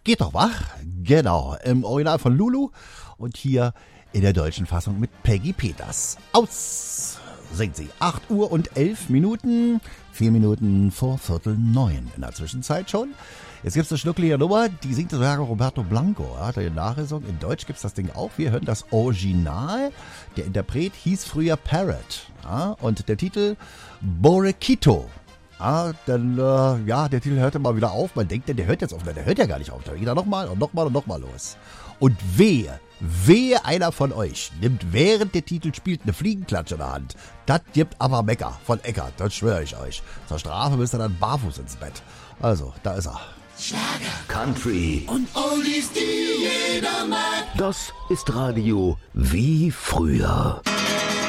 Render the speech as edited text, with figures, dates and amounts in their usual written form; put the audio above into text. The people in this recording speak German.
Geht doch wach? Genau, im Original von Lulu und hier in der deutschen Fassung mit Peggy Peters. Aus singt sie. 8 Uhr und 11 Minuten, 4 Minuten vor 8:45 in der Zwischenzeit schon. Jetzt gibt es eine schnucklige Nummer, die singt sogar Roberto Blanco. Hat er Nachgesungen. In Deutsch gibt es das Ding auch. Wir hören das Original. Der Interpret hieß früher Parrot. Ja, und der Titel Borequito. Ja, dann, der Titel hörte mal wieder auf. Man denkt, der hört jetzt auf. Der hört ja gar nicht auf. Da geht er nochmal und nochmal und nochmal los. Und wehe einer von euch nimmt während der Titel spielt eine Fliegenklatsche in der Hand. Das gibt aber Mecker von Eckart. Das schwöre ich euch. Zur Strafe müsst ihr dann barfuß ins Bett. Also, da ist er. Schlager, Country und Oldies, die jeder mag. Das ist Radio wie früher.